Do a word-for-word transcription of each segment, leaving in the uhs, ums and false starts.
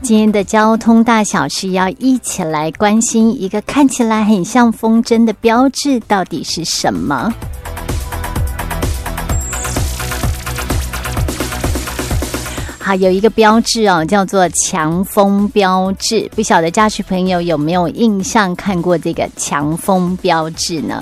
今天的交通大小事要一起来关心一个看起来很像风筝的标志到底是什么。好，有一个标志哦，叫做强风标志，不晓得驾驶朋友有没有印象看过这个强风标志呢？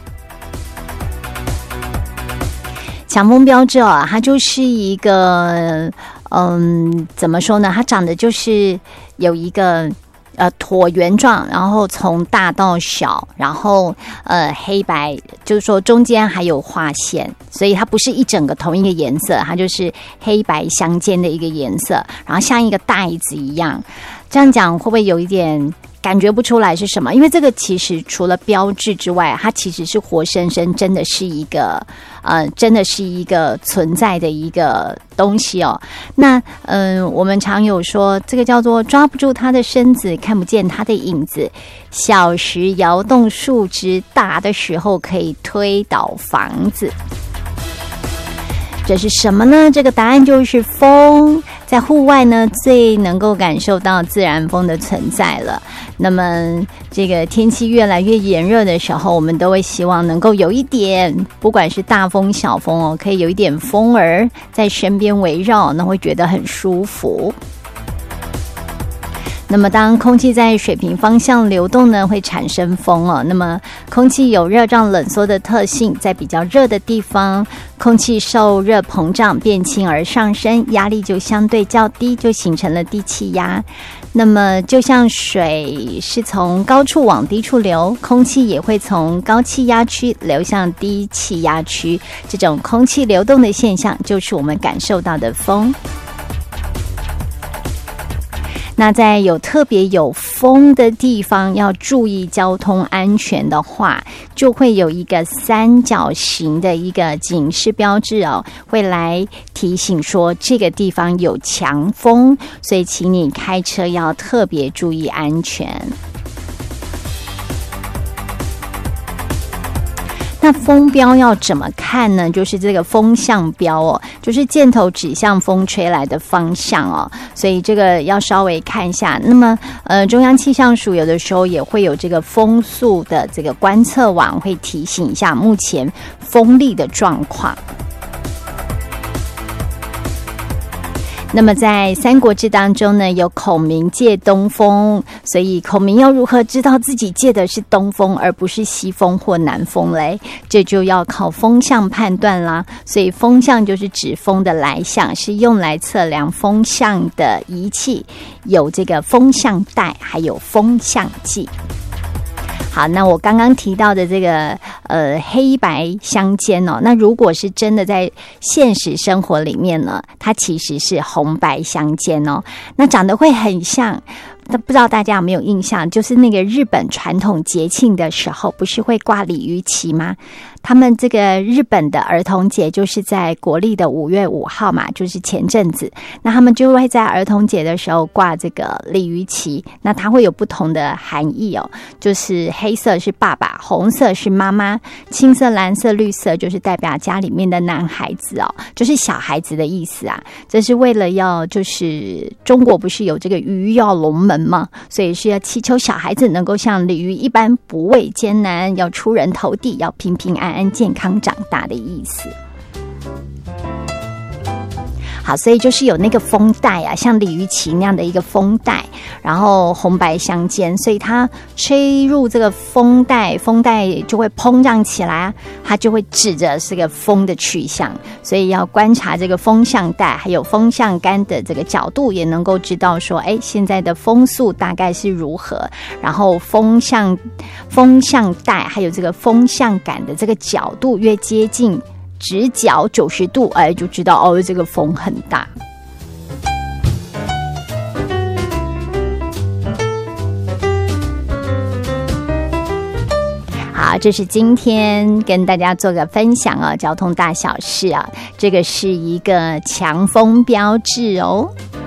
强风标志哦，它就是一个嗯，怎么说呢？它长得就是有一个呃椭圆状，然后从大到小，然后呃黑白，就是说中间还有画线，所以它不是一整个同一个颜色，它就是黑白相间的一个颜色，然后像一个袋子一样。这样讲会不会有一点感觉不出来是什么？因为这个其实除了标志之外，它其实是活生生，真的是一个呃，真的是一个存在的一个东西哦。那嗯、呃，我们常有说，这个叫做抓不住它的身子，看不见它的影子。小时摇动树枝，大的时候可以推倒房子。这是什么呢？这个答案就是风。在户外呢，最能够感受到自然风的存在了。那么这个天气越来越炎热的时候，我们都会希望能够有一点，不管是大风小风哦，可以有一点风儿在身边围绕，那会觉得很舒服。那么当空气在水平方向流动呢，会产生风哦。那么空气有热胀冷缩的特性，在比较热的地方，空气受热膨胀变轻而上升，压力就相对较低，就形成了低气压。那么就像水是从高处往低处流，空气也会从高气压区流向低气压区，这种空气流动的现象就是我们感受到的风。那在有特别有风的地方要注意交通安全的话，就会有一个三角形的一个警示标志哦，会来提醒说这个地方有强风，所以请你开车要特别注意安全。那风标要怎么看呢？就是这个风向标哦，就是箭头指向风吹来的方向哦，所以这个要稍微看一下。那么呃，中央气象署有的时候也会有这个风速的这个观测网，会提醒一下目前风力的状况。那么在《三国志》当中呢，有孔明借东风，所以孔明要如何知道自己借的是东风而不是西风或南风嘞？这就要靠风向判断啦。所以风向就是指风的来向，是用来测量风向的仪器，有这个风向带，还有风向计。好，那我刚刚提到的这个呃黑白相间哦，那如果是真的在现实生活里面呢，它其实是红白相间哦，那长得会很像。那不知道大家有没有印象，就是那个日本传统节庆的时候，不是会挂鲤鱼旗吗？他们这个日本的儿童节就是在国历的五月五号嘛，就是前阵子，那他们就会在儿童节的时候挂这个鲤鱼旗，那它会有不同的含义哦，就是黑色是爸爸，红色是妈妈，青色、蓝色、绿色就是代表家里面的男孩子哦，就是小孩子的意思啊。这是为了要，就是中国不是有这个鱼跃龙门嘛，所以是要祈求小孩子能够像鲤鱼一般不畏艰难，要出人头地，要平平安安健康长大的意思。好，所以就是有那个风带啊，像鲤鱼旗那样的一个风带，然后红白相间，所以它吹入这个风带，风带就会膨胀起来，它就会指着这个风的去向，所以要观察这个风向带还有风向杆的这个角度，也能够知道说，哎，现在的风速大概是如何，然后风向风向带还有这个风向杆的这个角度越接近直角九十度，哎，就知道哦，这个风很大。好，这是今天跟大家做个分享啊，交通大小事啊，这个是一个强风标志哦。